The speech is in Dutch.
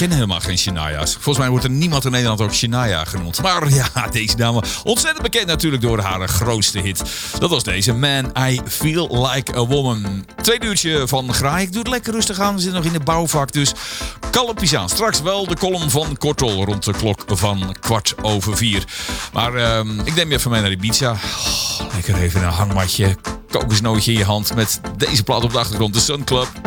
kennen helemaal geen Shania's. Volgens mij wordt er niemand in Nederland ook Shania genoemd. Maar ja, deze dame, ontzettend bekend natuurlijk door haar grootste hit. Dat was deze, Man, I Feel Like a Woman. 2 uurtje van Graai. Ik doe het lekker rustig aan. We zitten nog in de bouwvak, dus kalmpjes aan. Straks wel de column van Kortol rond de klok van 4:15. Maar ik neem je even mee naar Ibiza. Lekker even een hangmatje, kokosnootje in je hand met deze plaat op de achtergrond. De Sun Club.